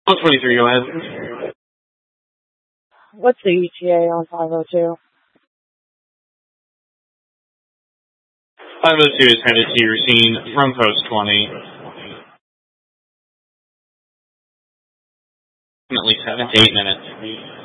123, go ahead. What's the ETA on 502? 502 is headed to your scene from post 20. Approximately 7 to 8 minutes.